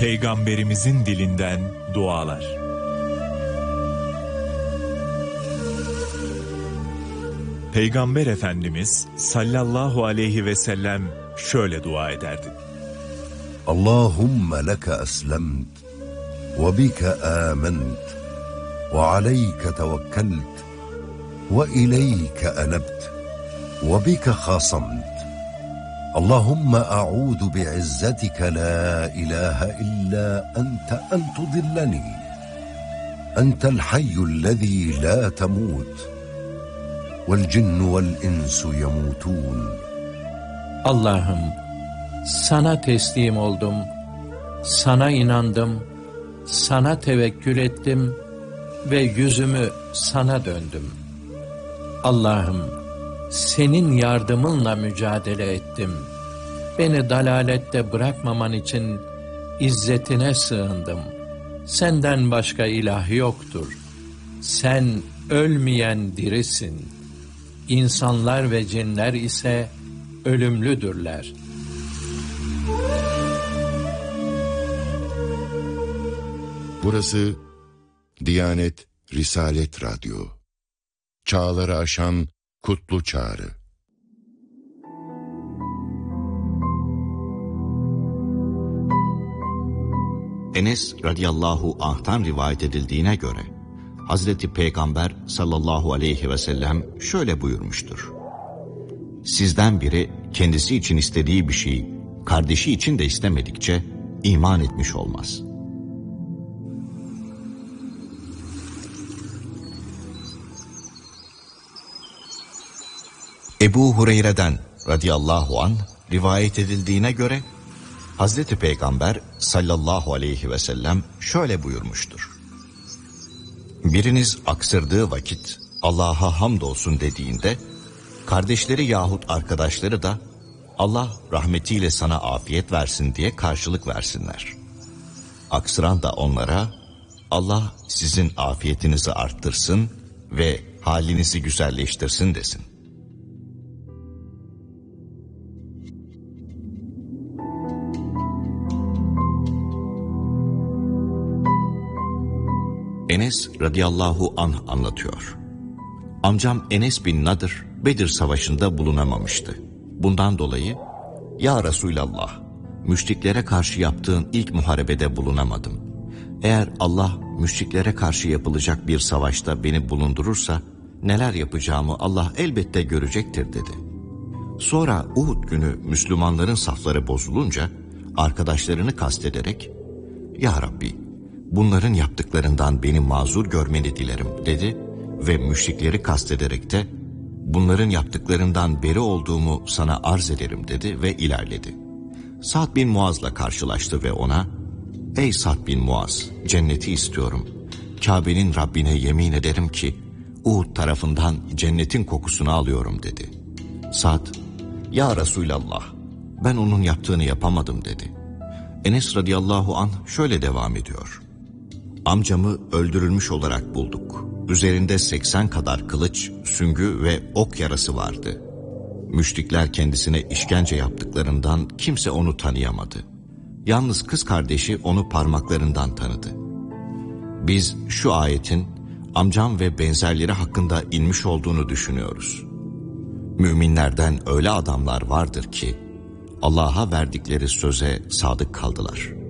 Peygamberimizin dilinden dualar. Peygamber Efendimiz sallallahu aleyhi ve sellem şöyle dua ederdi. Allahümme leke eslemt ve bike ament ve aleyke tevekkelt ve ileyke enebt ve bike khasamt. Allahümme a'udu bi'izzetike la ilahe illa ente en tudilleni. Entel hayyullezî la temut. Vel cinnu vel insu yemutun. Allah'ım, sana teslim oldum, sana inandım, sana tevekkül ettim ve yüzümü sana döndüm. Allah'ım, senin yardımınla mücadele ettim. Beni dalalette bırakmaman için izzetine sığındım. Senden başka ilah yoktur. Sen ölmeyen dirisin. İnsanlar ve cinler ise ölümlüdürler. Burası Diyanet Risalet Radyo. Çağları aşan kutlu çağrı. Enes radıyallahu anh'tan rivayet edildiğine göre Hazreti Peygamber sallallahu aleyhi ve sellem şöyle buyurmuştur. Sizden biri kendisi için istediği bir şeyi kardeşi için de istemedikçe iman etmiş olmaz. Ebu Hureyre'den radıyallahu anh rivayet edildiğine göre Hazreti Peygamber sallallahu aleyhi ve sellem şöyle buyurmuştur. Biriniz aksırdığı vakit Allah'a hamdolsun dediğinde kardeşleri yahut arkadaşları da Allah rahmetiyle sana afiyet versin diye karşılık versinler. Aksıran da onlara Allah sizin afiyetinizi arttırsın ve halinizi güzelleştirsin desin. Enes radıyallahu anh anlatıyor. Amcam Enes bin Nadır Bedir Savaşı'nda bulunamamıştı. Bundan dolayı "Ya Resulallah, müşriklere karşı yaptığın ilk muharebede bulunamadım. Eğer Allah müşriklere karşı yapılacak bir savaşta beni bulundurursa neler yapacağımı Allah elbette görecektir" dedi. Sonra Uhud günü Müslümanların safları bozulunca arkadaşlarını kastederek "Ya Rabbi, bunların yaptıklarından beni mazur görmeni dilerim" dedi ve müşrikleri kastederek de "Bunların yaptıklarından beri olduğumu sana arz ederim" dedi ve ilerledi. Sa'd bin Muaz'la karşılaştı ve ona "Ey Sa'd bin Muaz, cenneti istiyorum. Kabe'nin Rabbine yemin ederim ki Uhud tarafından cennetin kokusunu alıyorum" dedi. Sa'd, "Ya Resulallah, ben onun yaptığını yapamadım" dedi. Enes radıyallahu anh şöyle devam ediyor. Amcamı öldürülmüş olarak bulduk. Üzerinde 80 kadar kılıç, süngü ve ok yarası vardı. Müşrikler kendisine işkence yaptıklarından kimse onu tanıyamadı. Yalnız kız kardeşi onu parmaklarından tanıdı. Biz şu ayetin amcam ve benzerleri hakkında inmiş olduğunu düşünüyoruz. Müminlerden öyle adamlar vardır ki Allah'a verdikleri söze sadık kaldılar.